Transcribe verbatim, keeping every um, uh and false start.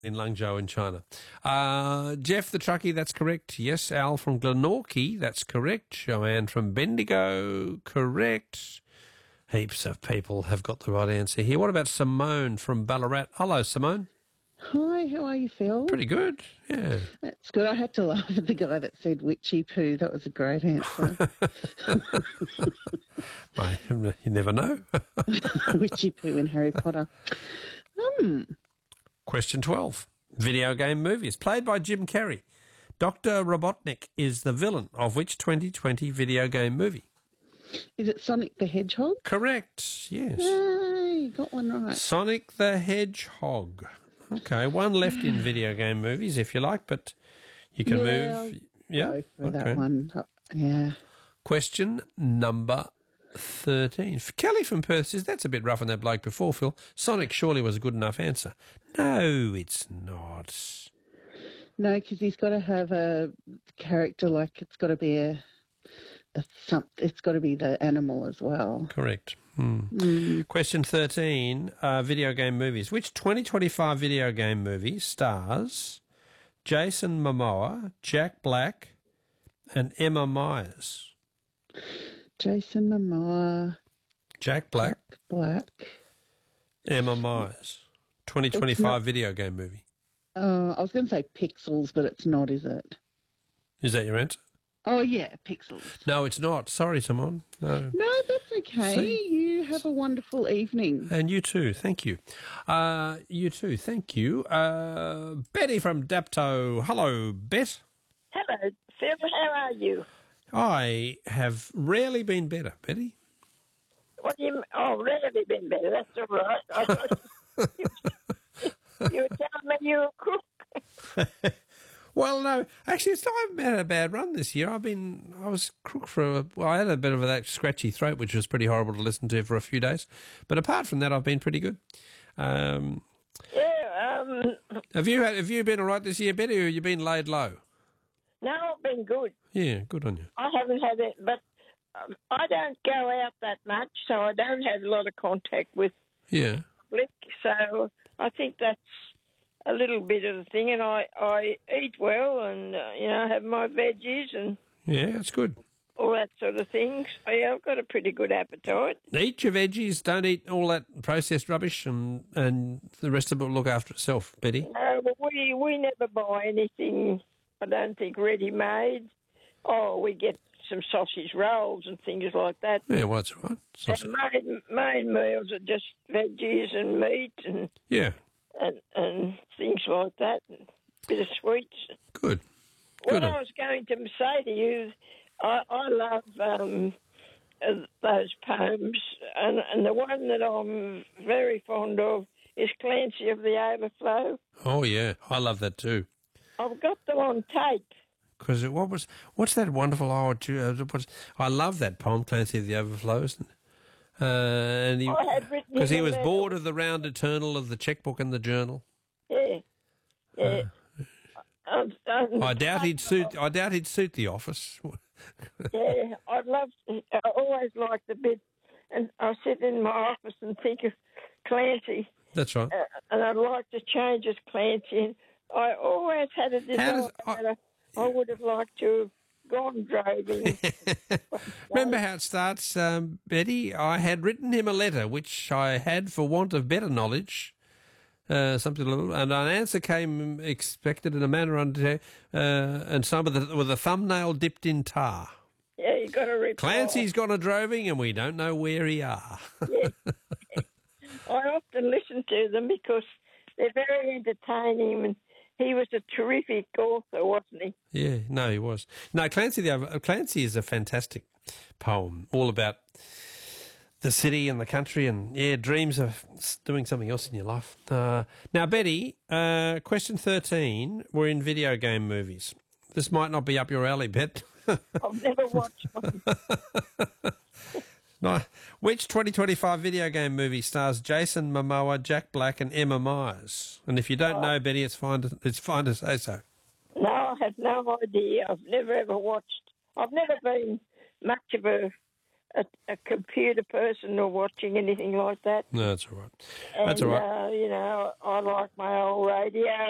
in Langzhou in China. Uh, Jeff the Truckie, that's correct. Yes, Al from Glenorchy, that's correct. Joanne from Bendigo, correct. Heaps of people have got the right answer here. What about Simone from Ballarat? Hello, Simone. Hi, how are you, Phil? Pretty good, yeah. That's good. I had to laugh at the guy that said witchy poo. That was a great answer. Well, you never know. Witchy poo in Harry Potter. Hmm. Question twelve. Video game movies. Played by Jim Carrey. Doctor Robotnik is the villain of which twenty twenty video game movie? Is it Sonic the Hedgehog? Correct, yes. Yay, got one right. Sonic the Hedgehog. Okay, one left in video game movies, if you like, but you can Yeah, move. Yeah, Go for okay. that one. Yeah. Question number thirteen. Kelly from Perth says, that's a bit rough on that bloke before, Phil. Sonic surely was a good enough answer. No, it's not. No, because he's got to have a character, like it's got to be a, a some, it's got to be the animal as well. Correct. Hmm. Mm. Question thirteen, uh, video game movies. Which twenty twenty-five video game movie stars Jason Momoa, Jack Black and Emma Myers? Jason Momoa. Jack Black, Jack Black. Emma Myers. twenty twenty-five video game movie. Uh, I was going to say Pixels, but it's not, is it? Is that your answer? Oh, yeah, Pixels. No, it's not. Sorry, Simone. No. No, that's okay. See? You have a wonderful evening. And you too. Thank you. Uh, you too. Thank you. Uh, Betty from Dapto. Hello, Bet. Hello, Phil. How are you? I have rarely been better, Betty. What do you? Oh, rarely been better. That's all right. I thought you, you were telling me you were a crook. Well, no, actually, it's not, I haven't had a bad run this year. I've been, I was crook for, a, well, I had a bit of that scratchy throat, which was pretty horrible to listen to for a few days. But apart from that, I've been pretty good. Um, Yeah. Um. have you had, have you been all right this year, Betty, or have you been laid low? No, I've been good. Yeah, good on you. I haven't had it, but um, I don't go out that much, so I don't have a lot of contact with Yeah. public. So I think that's a little bit of the thing, and I, I eat well and, uh, you know, have my veggies and Yeah, that's good. all that sort of things. So, yeah, I've got a pretty good appetite. Eat your veggies, don't eat all that processed rubbish, and, and the rest of it will look after itself, Betty. No, but we, we never buy anything, I don't think, ready-made. Oh, we get some sausage rolls and things like that. Yeah, well, that's all right. And Sausage. main, main meals are just veggies and meat and, Yeah, and, and things like that, and a bit of sweets. good. What Good. I was going to say to you, I, I love um, uh, those poems, and, and the one that I'm very fond of is Clancy of the Overflow. Oh, yeah, I love that too. I've got them on tape. Because what was what's that wonderful? Oh, what's, I love that poem, Clancy of the Overflows. Uh, and he, I had written because he him a was letter. bored of the round eternal of the checkbook and the journal. Yeah, yeah. Um, um, I doubt he'd suit. I doubt he'd suit the office. Yeah, I'd love. To, I always like the bit, and I sit in my office and think of Clancy, That's right. uh, and I'd like to change as Clancy. And I always had a desire does- I- that I, I would have liked to have gone droving. Remember how it starts, um, Betty? I had written him a letter, which I had for want of better knowledge. Uh, something, little, and an answer came expected in a manner under, uh, and some of the with a thumbnail dipped in tar. Yeah, you got to reply. Clancy's gone a droving, and we don't know where he are. Yeah. I often listen to them because they're very entertaining, and he was a terrific author, wasn't he? Yeah, no, he was. No, Clancy the Over- Clancy is a fantastic poem, all about the city and the country, and yeah, dreams of doing something else in your life. Uh, now, Betty, uh, question thirteen. We're in video game movies. This might not be up your alley, Bet. I've never watched one. No. Which twenty twenty-five video game movie stars Jason Momoa, Jack Black, and Emma Myers? And if you don't know, Betty, it's fine to, it's fine to say so. No, I have no idea. I've never ever watched. I've never been much of a a, a computer person or watching anything like that. No, that's all right. And, That's all right. Uh, you know, I like my old radio.